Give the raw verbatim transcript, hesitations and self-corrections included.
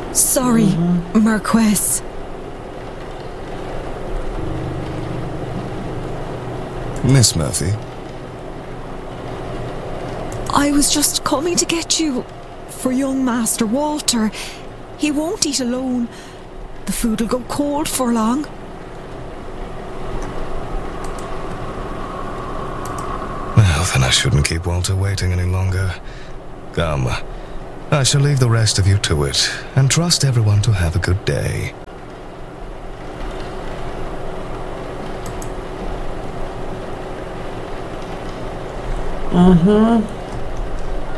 Sorry, mm-hmm. Marquess. Miss Murphy? I was just coming to get you for young Master Walter. He won't eat alone. The food'll go cold for long. Well, then I shouldn't keep Walter waiting any longer. Come, I shall leave the rest of you to it, and trust everyone to have a good day. Mm-hmm.